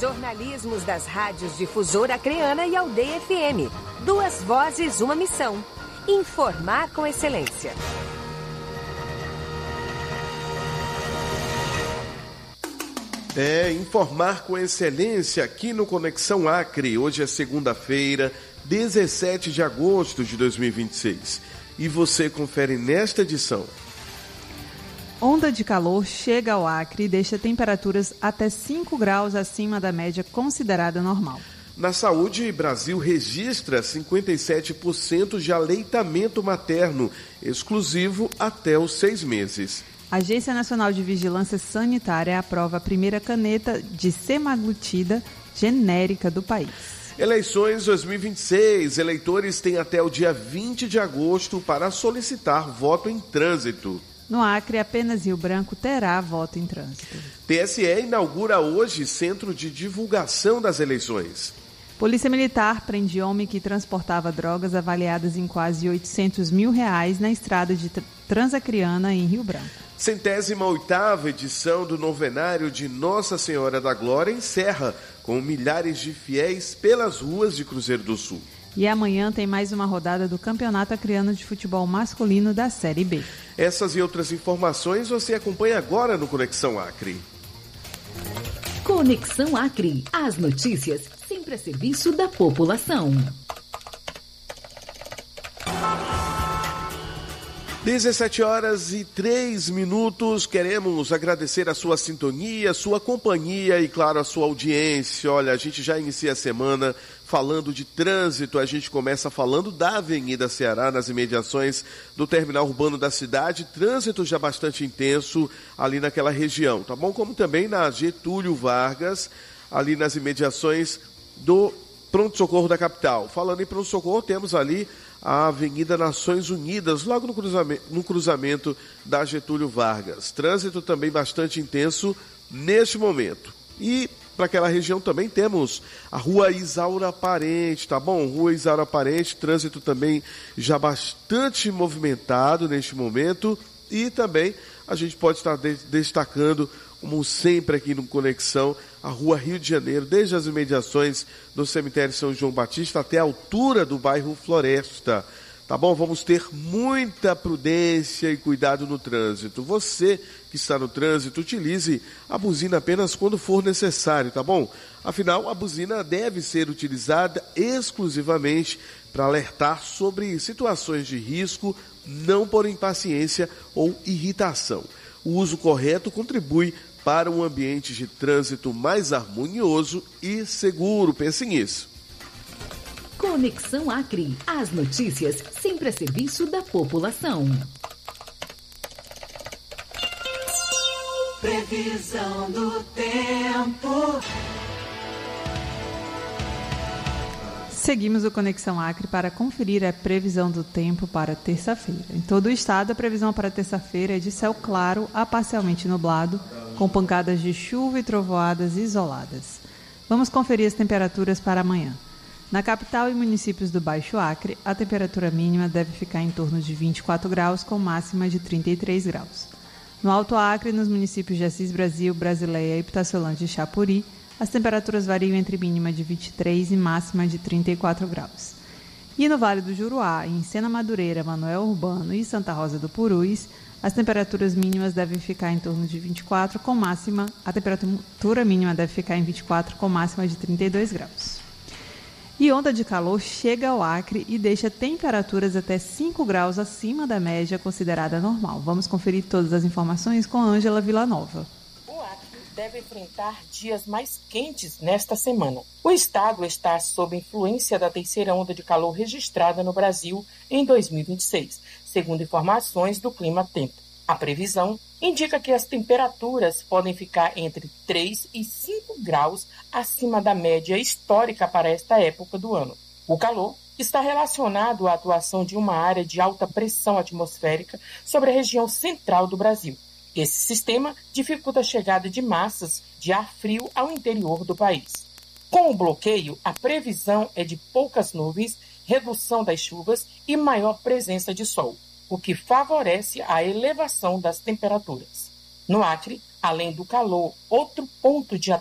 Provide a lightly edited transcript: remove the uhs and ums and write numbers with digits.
Jornalismos das rádios Difusora Acreana e Aldeia FM. 2 vozes, uma missão. Informar com excelência. Informar com excelência aqui no Conexão Acre. Hoje é segunda-feira, 17 de agosto de 2026. E você confere nesta edição. Onda de calor chega ao Acre e deixa temperaturas até 5 graus acima da média considerada normal. Na saúde, Brasil registra 57% de aleitamento materno, exclusivo até os 6 meses. A Agência Nacional de Vigilância Sanitária aprova a primeira caneta de semaglutida genérica do país. Eleições 2026. Eleitores têm até o dia 20 de agosto para solicitar voto em trânsito. No Acre, apenas Rio Branco terá voto em trânsito. TSE inaugura hoje Centro de Divulgação das Eleições. Polícia Militar prende homem que transportava drogas avaliadas em quase R$800 mil na estrada de Transacriana, em Rio Branco. 108ª edição do novenário de Nossa Senhora da Glória encerra com milhares de fiéis pelas ruas de Cruzeiro do Sul. E amanhã tem mais uma rodada do Campeonato Acreano de Futebol Masculino da Série B. Essas e outras informações você acompanha agora no Conexão Acre. Conexão Acre. As notícias sempre a serviço da população. 17h03. Queremos agradecer a sua sintonia, sua companhia e, claro, a sua audiência. Olha, a gente já inicia a semana falando de trânsito. A gente começa falando da Avenida Ceará, nas imediações do terminal urbano da cidade. Trânsito já bastante intenso ali naquela região, tá bom? Como também na Getúlio Vargas, ali nas imediações do pronto-socorro da capital. Falando em pronto-socorro, temos ali a Avenida Nações Unidas, logo no cruzamento da Getúlio Vargas. Trânsito também bastante intenso neste momento. E para aquela região também temos a Rua Isaura Parente, tá bom? Rua Isaura Parente, trânsito também já bastante movimentado neste momento. E também a gente pode estar destacando, como sempre aqui no Conexão, a Rua Rio de Janeiro, desde as imediações do cemitério São João Batista até a altura do bairro Floresta. Tá bom? Vamos ter muita prudência e cuidado no trânsito. Você que está no trânsito, utilize a buzina apenas quando for necessário, tá bom? Afinal, a buzina deve ser utilizada exclusivamente para alertar sobre situações de risco, não por impaciência ou irritação. O uso correto contribui para um ambiente de trânsito mais harmonioso e seguro. Pense nisso. Conexão Acre. As notícias sempre a serviço da população. Previsão do tempo. Seguimos o Conexão Acre para conferir a previsão do tempo para terça-feira. Em todo o estado, a previsão para terça-feira é de céu claro a parcialmente nublado, com pancadas de chuva e trovoadas isoladas. Vamos conferir as temperaturas para amanhã. Na capital e municípios do Baixo Acre, a temperatura mínima deve ficar em torno de 24 graus, com máxima de 33 graus. No Alto Acre, nos municípios de Assis Brasil, Brasileia, Ipitaciolândia e Chapuri, as temperaturas variam entre mínima de 23 e máxima de 34 graus. E no Vale do Juruá, em Sena Madureira, Manoel Urbano e Santa Rosa do Purus, as temperaturas mínimas devem ficar em torno de 24, com máxima, a temperatura mínima deve ficar em 24, com máxima de 32 graus. E onda de calor chega ao Acre e deixa temperaturas até 5 graus acima da média considerada normal. Vamos conferir todas as informações com Ângela Villanova. O Acre deve enfrentar dias mais quentes nesta semana. O estado está sob influência da terceira onda de calor registrada no Brasil em 2026, segundo informações do Clima Tempo. A previsão indica que as temperaturas podem ficar entre 3 e 5 graus acima da média histórica para esta época do ano. O calor está relacionado à atuação de uma área de alta pressão atmosférica sobre a região central do Brasil. Esse sistema dificulta a chegada de massas de ar frio ao interior do país. Com o bloqueio, a previsão é de poucas nuvens, redução das chuvas e maior presença de sol, o que favorece a elevação das temperaturas. No Acre, além do calor, outro ponto de